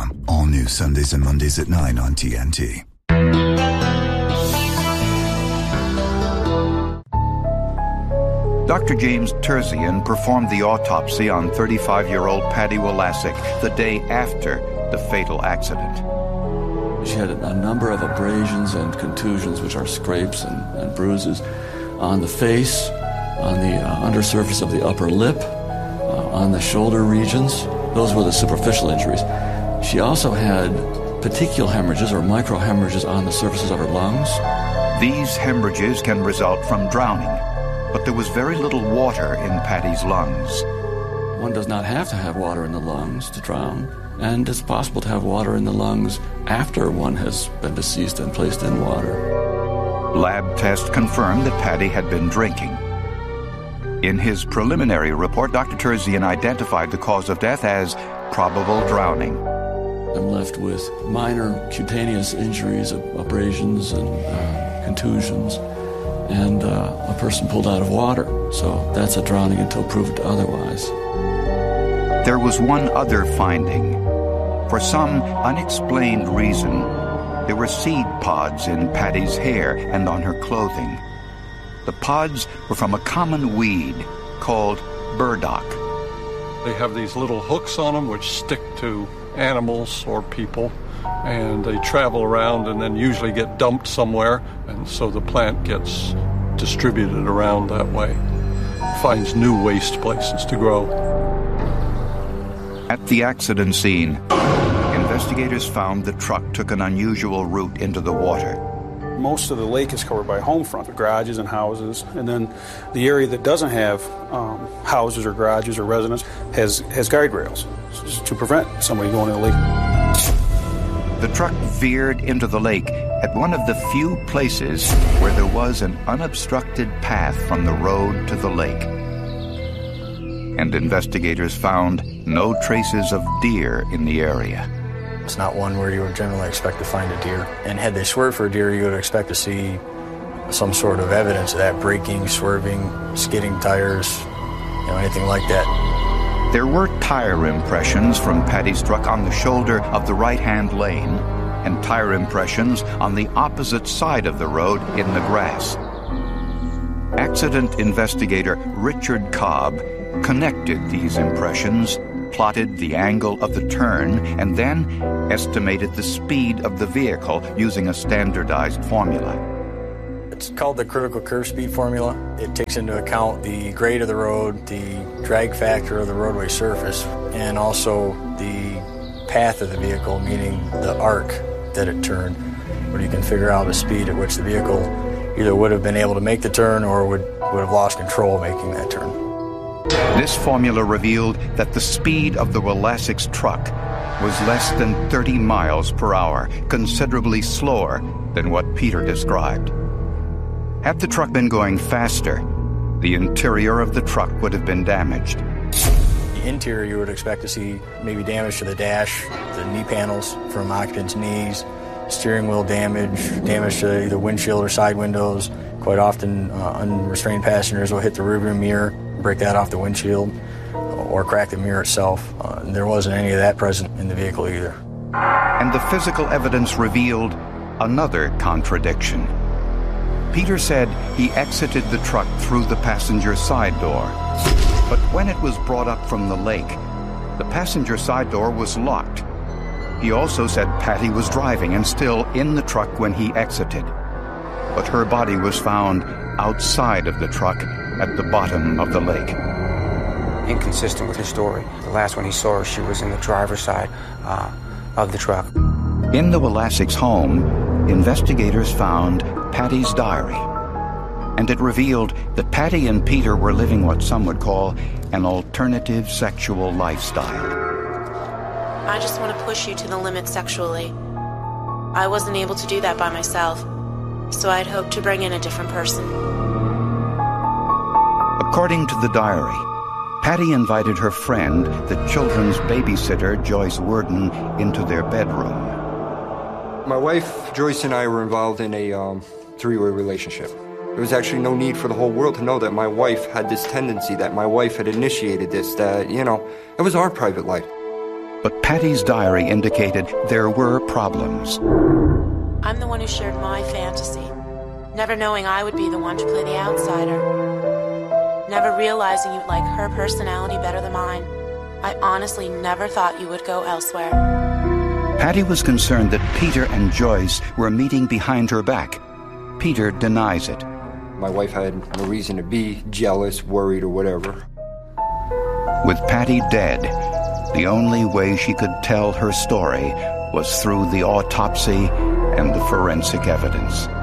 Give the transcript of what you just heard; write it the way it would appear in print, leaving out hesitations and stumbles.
All new Sundays and Mondays at 9 on TNT. Dr. James Terzian performed the autopsy on 35-year-old Patty Walasek the day after the fatal accident. She had a number of abrasions and contusions, which are scrapes and bruises, on the face, on the undersurface of the upper lip, on the shoulder regions. Those were the superficial injuries. She also had petechial hemorrhages or microhemorrhages on the surfaces of her lungs. These hemorrhages can result from drowning, but there was very little water in Patty's lungs. One does not have to have water in the lungs to drown, and it's possible to have water in the lungs after one has been deceased and placed in water. Lab tests confirmed that Patty had been drinking. In his preliminary report, Dr. Terzian identified the cause of death as probable drowning. I'm left with minor cutaneous injuries, abrasions and contusions, and a person pulled out of water. So that's a drowning until proved otherwise. There was one other finding. For some unexplained reason, there were seed pods in Patty's hair and on her clothing. The pods were from a common weed called burdock. They have these little hooks on them which stick to animals or people, and they travel around and then usually get dumped somewhere, and so the plant gets distributed around that way, finds new waste places to grow. At the accident scene, investigators found the truck took an unusual route into the water. Most of the lake is covered by home front, garages and houses, and then the area that doesn't have houses or garages or residences has guide rails to prevent somebody going in the lake. The truck veered into the lake at one of the few places where there was an unobstructed path from the road to the lake. And investigators found no traces of deer in the area. It's not one where you would generally expect to find a deer. And had they swerved for a deer, you would expect to see some sort of evidence of that, braking, swerving, skidding tires, anything like that. There were tire impressions from Patty's truck on the shoulder of the right-hand lane and tire impressions on the opposite side of the road in the grass. Accident investigator Richard Cobb connected these impressions, plotted the angle of the turn, and then estimated the speed of the vehicle using a standardized formula. It's called the critical curve speed formula. It takes into account the grade of the road, the drag factor of the roadway surface, and also the path of the vehicle, meaning the arc that it turned, where you can figure out the speed at which the vehicle either would have been able to make the turn or would have lost control making that turn. This formula revealed that the speed of the Walasek's truck was less than 30 miles per hour, considerably slower than what Peter described. Had the truck been going faster, the interior of the truck would have been damaged. The interior you would expect to see maybe damage to the dash, the knee panels from occupants' knees, steering wheel damage to either windshield or side windows. Quite often, unrestrained passengers will hit the rearview mirror, break that off the windshield, or crack the mirror itself. There wasn't any of that present in the vehicle either. And the physical evidence revealed another contradiction. Peter said he exited the truck through the passenger side door. But when it was brought up from the lake, the passenger side door was locked. He also said Patty was driving and still in the truck when he exited. But her body was found outside of the truck at the bottom of the lake. Inconsistent with his story. The last one he saw her, she was in the driver's side of the truck. In the Walasek's home, investigators found Patty's diary. And it revealed that Patty and Peter were living what some would call an alternative sexual lifestyle. I just want to push you to the limit sexually. I wasn't able to do that by myself, so I'd hoped to bring in a different person. According to the diary, Patty invited her friend, the children's babysitter, Joyce Worden, into their bedroom. My wife, Joyce, and I were involved in a three-way relationship. There was actually no need for the whole world to know that my wife had this tendency, that my wife had initiated this, that, it was our private life. But Patty's diary indicated there were problems. I'm the one who shared my fantasy, never knowing I would be the one to play the outsider. Never realizing you'd like her personality better than mine. I honestly never thought you would go elsewhere. Patty was concerned that Peter and Joyce were meeting behind her back. Peter denies it. My wife had no reason to be jealous, worried, or whatever. With Patty dead, the only way she could tell her story was through the autopsy and the forensic evidence.